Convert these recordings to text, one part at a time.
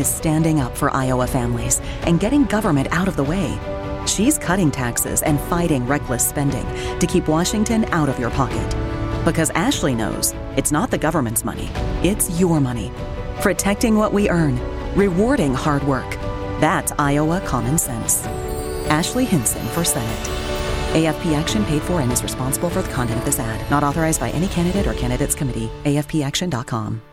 is standing up for Iowa families and getting government out of the way. She's cutting taxes and fighting reckless spending to keep Washington out of your pocket. Because Ashley knows it's not the government's money, it's your money. Protecting what we earn, rewarding hard work. That's Iowa common sense. Ashley Hinson for Senate. AFP Action paid for and is responsible for the content of this ad. Not authorized by any candidate or candidates committee. AFPAction.com.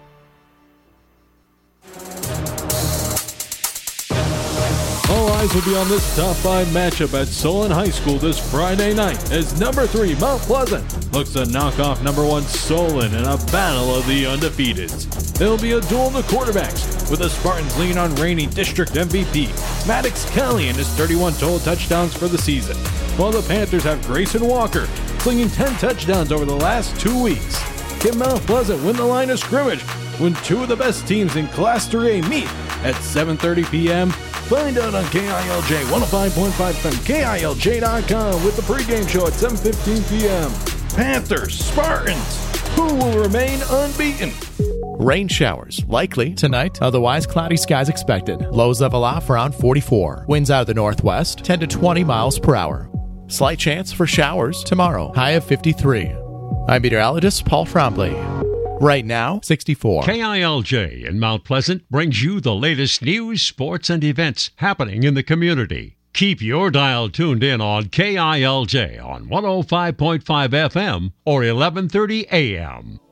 All eyes will be on this top 5 matchup at Solon High School this Friday night as number 3 Mount Pleasant looks to knock off number 1 Solon in a battle of the undefeateds. It'll be a duel of the quarterbacks with the Spartans leaning on reigning district MVP Maddox Kelly and his 31 total touchdowns for the season, while the Panthers have Grayson Walker slinging 10 touchdowns over the last 2 weeks. Can Mount Pleasant win the line of scrimmage when 2 of the best teams in Class 3A meet at 7:30 p.m.? Find out on KILJ 105.5 FM, KILJ.com with the pregame show at 7:15 p.m. Panthers, Spartans, who will remain unbeaten? Rain showers likely tonight, otherwise cloudy skies expected. Lows level off around 44. Winds out of the northwest 10 to 20 miles per hour. Slight chance for showers tomorrow, high of 53. I'm meteorologist Paul Frombley. Right now, 64. KILJ in Mount Pleasant brings you the latest news, sports, and events happening in the community. Keep your dial tuned in on KILJ on 105.5 FM or 1130 AM.